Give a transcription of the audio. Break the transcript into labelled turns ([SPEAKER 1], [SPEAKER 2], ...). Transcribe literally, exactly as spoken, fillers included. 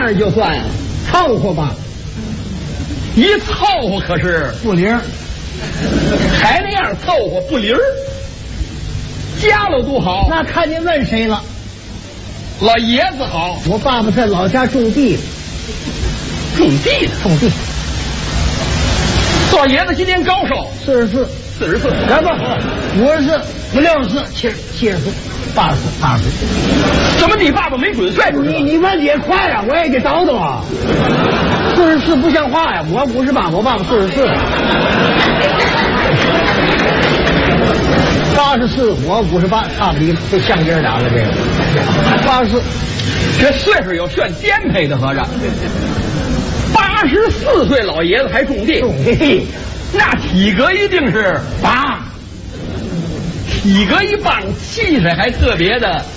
[SPEAKER 1] 样就算凑合吧，
[SPEAKER 2] 一凑合可是
[SPEAKER 1] 不灵，
[SPEAKER 2] 还那样凑合不灵儿，家了多好。
[SPEAKER 1] 那看您问谁了。
[SPEAKER 2] 老爷子好，
[SPEAKER 1] 我爸爸在老家种地，
[SPEAKER 2] 种地的
[SPEAKER 1] 种地。
[SPEAKER 2] 老爷子今年高寿？
[SPEAKER 1] 四十四，
[SPEAKER 2] 四十四。
[SPEAKER 1] 来吧，五十四，五六十四，七十七十四，八十四，八十四。
[SPEAKER 2] 怎么你爸爸没准岁数？
[SPEAKER 1] 你你问的也快啊，我也得倒腾啊。四十四不像话呀，我五十八，我爸爸四十四。八十四，我五十八，差不离，这像爷俩了这个。八十四，
[SPEAKER 2] 这岁数有炫颠沛的合着。八十四岁老爷子还种地，
[SPEAKER 1] 种地，
[SPEAKER 2] 那体格一定是
[SPEAKER 1] 棒，
[SPEAKER 2] 体格一棒，气势还特别的